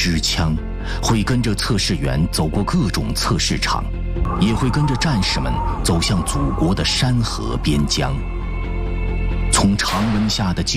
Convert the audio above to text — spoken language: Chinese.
支枪，会跟着测试员走过各种测试场，也会跟着战士们走向祖国的山河边疆。从常温下的